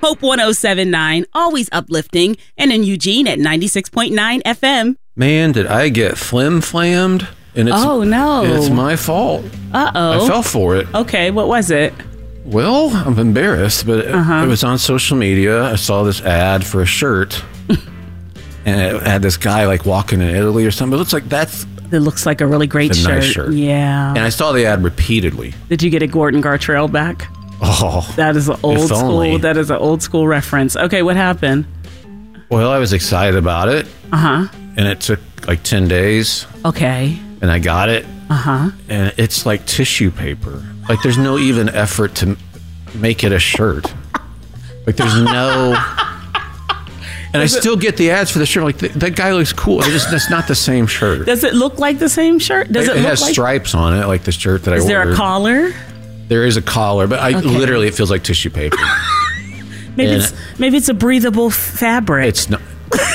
Hope 107.9, always uplifting, and in Eugene at 96.9 FM. Man, did I get flim-flammed? And it's, Oh, no. It's my fault. Uh-oh. I fell for it. Okay, what was it? Well, I'm embarrassed, but it was on social media. I saw this ad for a shirt, and it had this guy like walking in Italy or something. It looks like It looks like a really great it's a shirt. nice shirt. Yeah. And I saw the ad repeatedly. Did you get a Gordon Gartrell back? Oh, That is an old if only. school. That is an old school reference. Okay, what happened? Well, I was excited about it, and it took like 10 days, Okay. and I got it, and it's like tissue paper. Like there's no even effort to make it a shirt. Like there's no... And I still get the ads for the shirt. Like, that guy looks cool. That's not the same shirt. Does it look like the same shirt? Does it look has like... stripes on it, like the shirt that I ordered. Is there a collar? There is a collar, but literally it feels like tissue paper. Maybe it's a breathable fabric. It's not.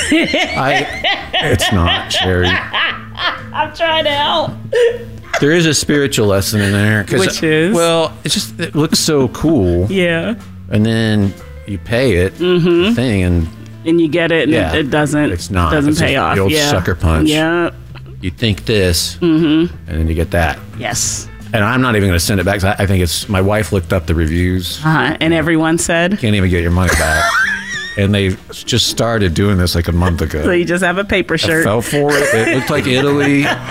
It's not, Sherry. I'm trying to help. There is a spiritual lesson in there. Which is? Well, it looks so cool. Yeah. And then you pay it, thing, and you get it, and it doesn't. It's not. Doesn't It's pay just off. the old yeah. sucker punch. Yeah. You think this, and then you get that. Yes. And I'm not even going to send it back. 'Cause I think it's my wife looked up the reviews. And everyone said. Can't even get your money back. And they just started doing this like a month ago. So you just have a paper shirt. I fell for it. It looked like Italy.